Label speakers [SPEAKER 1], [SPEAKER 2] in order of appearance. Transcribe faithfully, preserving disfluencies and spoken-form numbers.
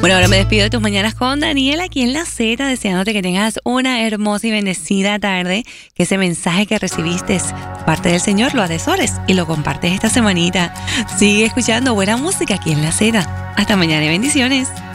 [SPEAKER 1] Bueno, ahora me despido de tus mañanas con Daniel aquí en La Z, deseándote que tengas una hermosa y bendecida tarde, que ese mensaje que recibiste es parte del Señor lo atesores y lo compartes esta semanita. Sigue escuchando buena música aquí en La Z. Hasta mañana y bendiciones.